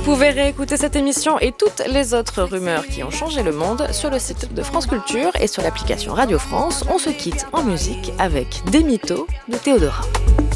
pouvez réécouter cette émission et toutes les autres rumeurs qui ont changé le monde sur le site de France Culture et sur l'application Radio France. On se quitte en musique avec Des mythos de Théodora.